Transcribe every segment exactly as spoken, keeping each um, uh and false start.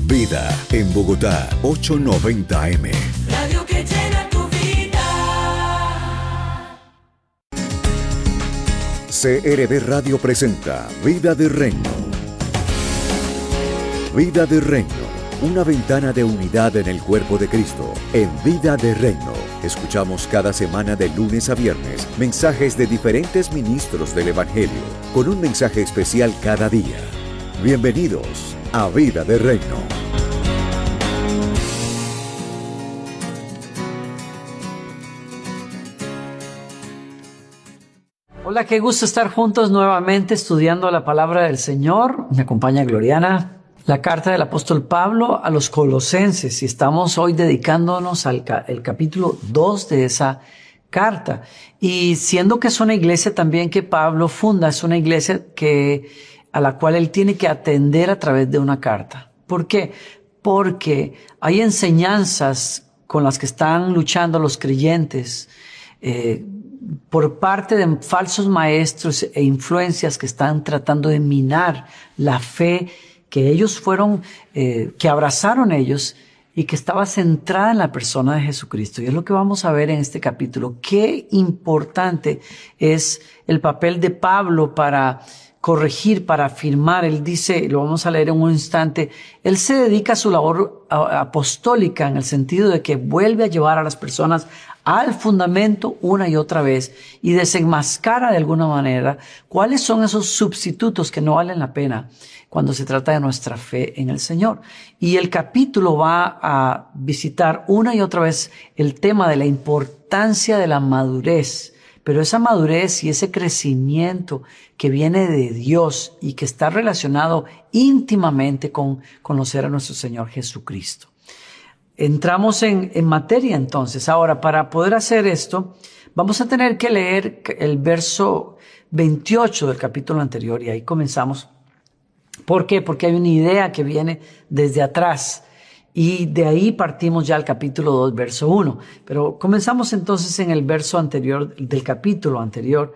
Vida en Bogotá, ochocientos noventa eme. Radio que llena tu vida. C R V Radio presenta Vida de Reino. Vida de Reino, una ventana de unidad en el cuerpo de Cristo. En Vida de Reino, escuchamos cada semana de lunes a viernes mensajes de diferentes ministros del Evangelio, con un mensaje especial cada día. Bienvenidos a Vida de Reino. Hola, qué gusto estar juntos nuevamente estudiando la palabra del Señor. Me acompaña Gloriana. La carta del apóstol Pablo a los Colosenses, y estamos hoy dedicándonos al ca- el capítulo dos de esa carta. Y siendo que es una iglesia también que Pablo funda, es una iglesia que, a la cual él tiene que atender a través de una carta. ¿Por qué? Porque hay enseñanzas con las que están luchando los creyentes, eh, por parte de falsos maestros e influencias que están tratando de minar la fe que ellos fueron, eh, que abrazaron ellos y que estaba centrada en la persona de Jesucristo. Y es lo que vamos a ver en este capítulo. Qué importante es el papel de Pablo para corregir, para afirmar. Él dice, lo vamos a leer en un instante, él se dedica a su labor apostólica en el sentido de que vuelve a llevar a las personas al fundamento una y otra vez y desenmascara de alguna manera cuáles son esos sustitutos que no valen la pena cuando se trata de nuestra fe en el Señor. Y el capítulo va a visitar una y otra vez el tema de la importancia de la madurez, pero esa madurez y ese crecimiento que viene de Dios y que está relacionado íntimamente con conocer a nuestro Señor Jesucristo. Entramos en, en materia entonces. Ahora, para poder hacer esto, vamos a tener que leer el verso veintiocho del capítulo anterior y ahí comenzamos. ¿Por qué? Porque hay una idea que viene desde atrás y de ahí partimos ya al capítulo dos, verso uno. Pero comenzamos entonces en el verso anterior del capítulo anterior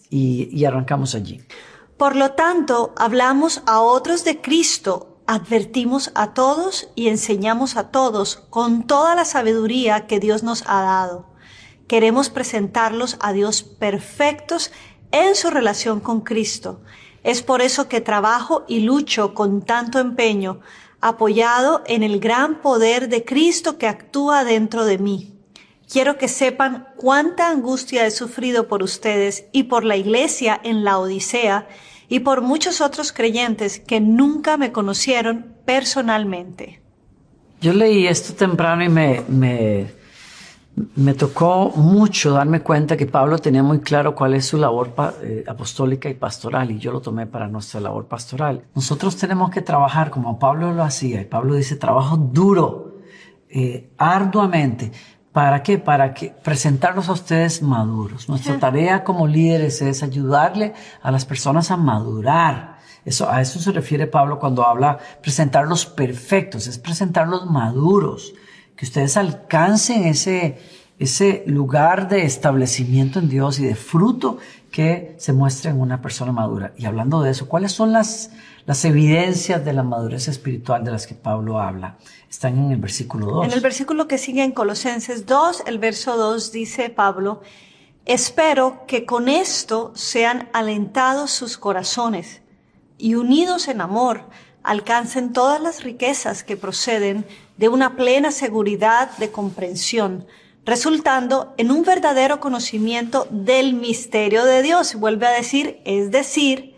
y, y arrancamos allí. Por lo tanto, hablamos a otros de Cristo, advertimos a todos y enseñamos a todos con toda la sabiduría que Dios nos ha dado. Queremos presentarlos a Dios perfectos en su relación con Cristo. Es por eso que trabajo y lucho con tanto empeño, apoyado en el gran poder de Cristo que actúa dentro de mí. Quiero que sepan cuánta angustia he sufrido por ustedes y por la iglesia en la Odisea y por muchos otros creyentes que nunca me conocieron personalmente. Yo leí esto temprano y me, me, me tocó mucho darme cuenta que Pablo tenía muy claro cuál es su labor pa, eh, apostólica y pastoral, y yo lo tomé para nuestra labor pastoral. Nosotros tenemos que trabajar como Pablo lo hacía, y Pablo dice, trabajo duro, eh, arduamente. ¿Para qué? Para que presentarlos a ustedes maduros. Nuestra sí. tarea como líderes es ayudarle a las personas a madurar. Eso, a eso se refiere Pablo cuando habla presentarlos perfectos, es presentarlos maduros, que ustedes alcancen ese, ese lugar de establecimiento en Dios y de fruto que se muestre en una persona madura. Y hablando de eso, ¿cuáles son las, las evidencias de la madurez espiritual de las que Pablo habla? Están en el versículo dos. En el versículo que sigue en Colosenses dos, el verso dos, dice Pablo, espero que con esto sean alentados sus corazones y unidos en amor, alcancen todas las riquezas que proceden de una plena seguridad de comprensión, resultando en un verdadero conocimiento del misterio de Dios. Vuelve a decir, es decir,